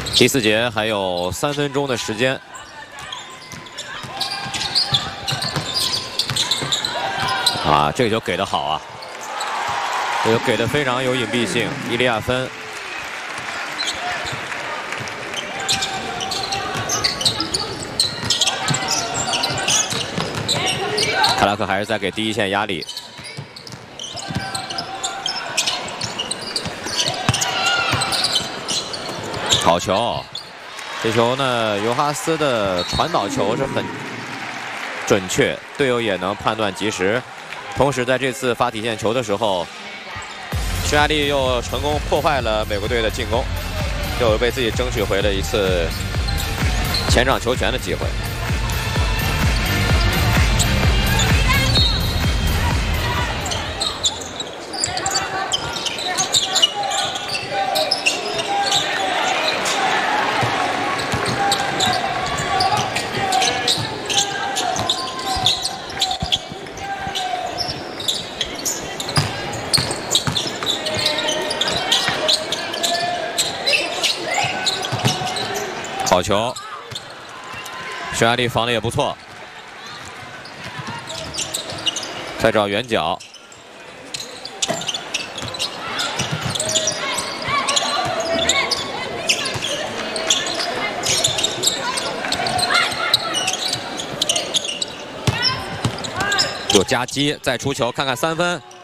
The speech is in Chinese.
第4节还有3分钟的时间。啊，这个球给的好啊！这个给的非常有隐蔽性，伊利亚芬。卡拉克还是在给第一线压力。 好球！这球呢，尤哈斯的传导球是很准确，队友也能判断及时。同时，在这次发底线球的时候，匈牙利又成功破坏了美国队的进攻，又为自己争取回了一次前场球权的机会。 好球！匈牙利防的也不错，再找远角，有夹击，再出球，看看3分。